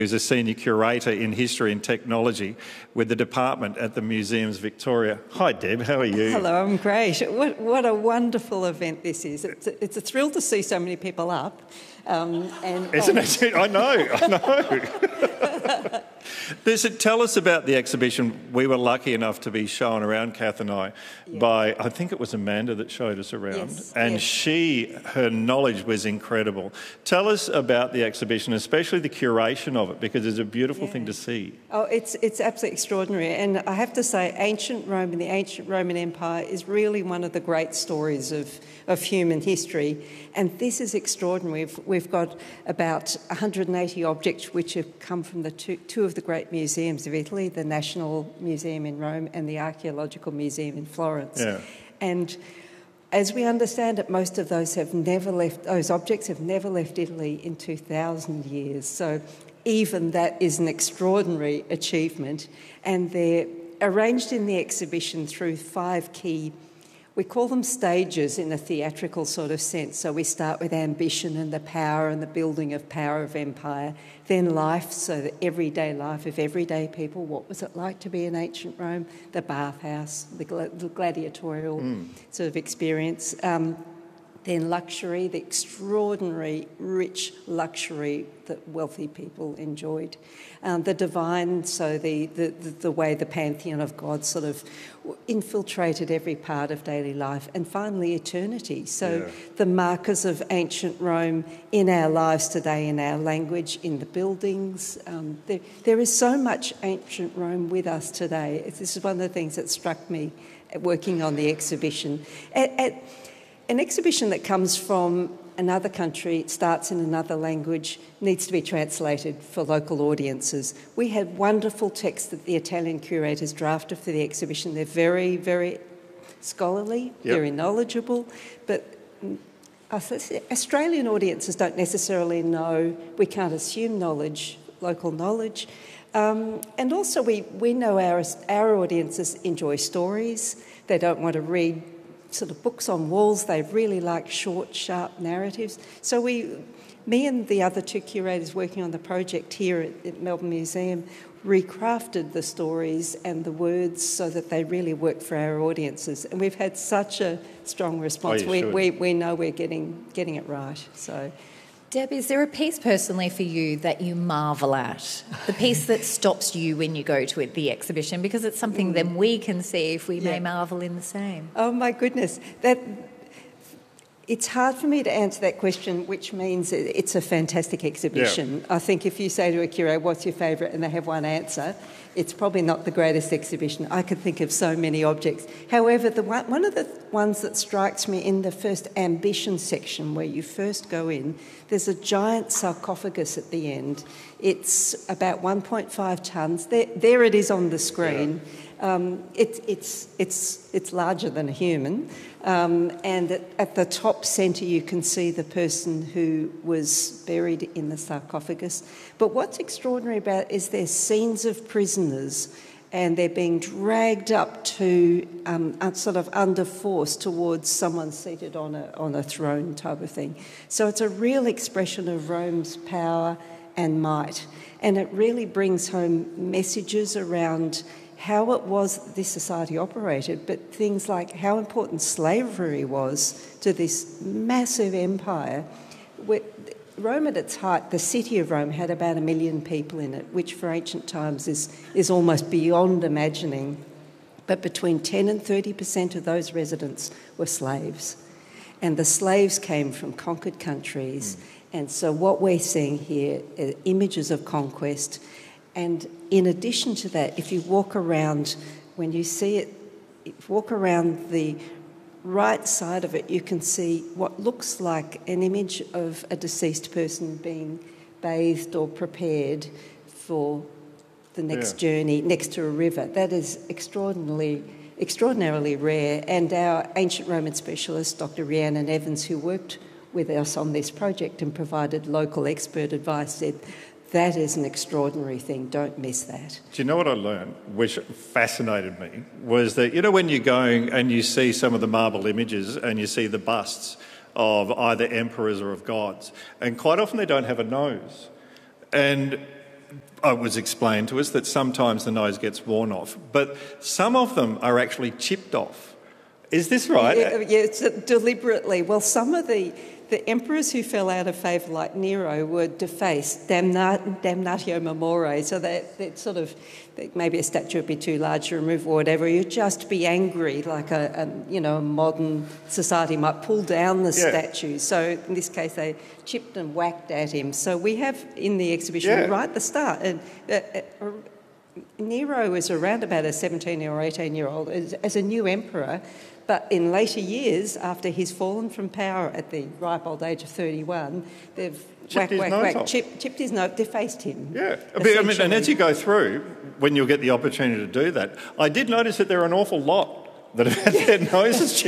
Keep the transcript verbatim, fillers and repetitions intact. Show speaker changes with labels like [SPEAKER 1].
[SPEAKER 1] who's a senior curator in history and technology with the department at the Museums Victoria. Hi, Deb, how are you?
[SPEAKER 2] Hello, I'm great. What, what a wonderful event this is. It's a, it's a thrill to see so many people up. Um, and,
[SPEAKER 1] Isn't
[SPEAKER 2] and...
[SPEAKER 1] it? I know, I know. Listen, tell us about the exhibition. We were lucky enough to be shown around, Kath and I, yeah. by, I think it was Amanda that showed us around.
[SPEAKER 2] Yes,
[SPEAKER 1] and
[SPEAKER 2] yes.
[SPEAKER 1] she, her knowledge was incredible. Tell us about the exhibition, especially the curation of it, because it's a beautiful yeah. thing to see.
[SPEAKER 2] Oh, it's, it's absolutely extraordinary. And I have to say, ancient Rome and the ancient Roman Empire is really one of the great stories of, of human history. And this is extraordinary. We've, we've got about one hundred eighty objects which have come from the two, two of the great museums of Italy, the National Museum in Rome and the Archaeological Museum in Florence.
[SPEAKER 1] Yeah.
[SPEAKER 2] And as we understand it, most of those have never left, those objects have never left Italy in two thousand years. So even that is an extraordinary achievement. And they're arranged in the exhibition through five key, we call them stages in a theatrical sort of sense. So we start with ambition and the power and the building of power of empire, then life, so the everyday life of everyday people. What was it like to be in ancient Rome? The bathhouse, the, gla- the gladiatorial mm. sort of experience. Um, then luxury, the extraordinary, rich luxury that wealthy people enjoyed. Um, the divine, so the, the, the way the pantheon of God sort of infiltrated every part of daily life. And finally, eternity. So yeah. the markers of ancient Rome in our lives today, in our language, in the buildings. Um, there, there is so much ancient Rome with us today. This is one of the things that struck me working on the exhibition. At, at, An exhibition that comes from another country, starts in another language, needs to be translated for local audiences. We had wonderful texts that the Italian curators drafted for the exhibition. They're very, very scholarly, yep. very knowledgeable, but Australian audiences don't necessarily know. We can't assume knowledge, local knowledge. Um, and also we, we know our, our audiences enjoy stories. They don't want to read sort of books on walls. They really like short, sharp narratives. So we, me and the other two curators working on the project here at, at Melbourne Museum recrafted the stories and the words so that they really work for our audiences. And we've had such a strong response.
[SPEAKER 1] Oh,
[SPEAKER 2] we, we, we know we're getting, getting it right. So.
[SPEAKER 3] Deb, is there a piece personally for you that you marvel at? The piece that stops you when you go to it, the exhibition, because it's something mm. then we can see if we yeah. may marvel in the same.
[SPEAKER 2] Oh my goodness. That it's hard for me to answer that question, which means it's a fantastic exhibition. Yeah. I think if you say to a curator, what's your favourite, and they have one answer, it's probably not the greatest exhibition. I could think of so many objects. However, the one, one of the ones that strikes me in the first ambition section, where you first go in, there's a giant sarcophagus at the end. It's about one point five tonnes. There, there it is on the screen. Yeah. Um, it, it's, it's, it's larger than a human. Um, and at, at the top centre you can see the person who was buried in the sarcophagus. But what's extraordinary about it is there's scenes of prisoners and they're being dragged up to um, sort of under force towards someone seated on a, on a throne type of thing. So it's a real expression of Rome's power and might. And it really brings home messages around how it was this society operated, but things like how important slavery was to this massive empire. Rome at its height, the city of Rome, had about a million people in it, which for ancient times is, is almost beyond imagining. But between ten and thirty percent of those residents were slaves. And the slaves came from conquered countries. Mm. And so what we're seeing here are images of conquest. And in addition to that, if you walk around, when you see it, if you walk around the right side of it, you can see what looks like an image of a deceased person being bathed or prepared for the next yeah. journey next to a river. That is extraordinarily, extraordinarily rare. And our ancient Roman specialist, Doctor Rhiannon Evans, who worked with us on this project and provided local expert advice, said, that is an extraordinary thing. Don't miss that.
[SPEAKER 1] Do you know what I learned, which fascinated me, was that, you know, when you're going and you see some of the marble images and you see the busts of either emperors or of gods, and quite often they don't have a nose. And it was explained to us that sometimes the nose gets worn off, but some of them are actually chipped off. Is this right?
[SPEAKER 2] Yeah, yeah, it's deliberately. Well, some of the, the emperors who fell out of favour, like Nero, were defaced, damna- damnatio memoriae, so that, that sort of, that maybe a statue would be too large to remove or whatever. You'd just be angry, like a, a you know a modern society might pull down the
[SPEAKER 1] Yeah.
[SPEAKER 2] statue. So in this case, they chipped and whacked at him. So we have in the exhibition
[SPEAKER 1] Yeah.
[SPEAKER 2] right at the start. And, uh, uh, Nero was around about a seventeen or eighteen year old as, as a new emperor, but in later years, after he's fallen from power at the ripe old age of thirty-one, they've whack,
[SPEAKER 1] his
[SPEAKER 2] whack,
[SPEAKER 1] nose
[SPEAKER 2] whack,
[SPEAKER 1] off.
[SPEAKER 2] chip, chipped his nose, defaced him.
[SPEAKER 1] Yeah. I mean, I mean, and as
[SPEAKER 2] essentially.
[SPEAKER 1] you go through, when you'll get the opportunity to do that, I did notice that there are an awful lot that have had their noses chipped.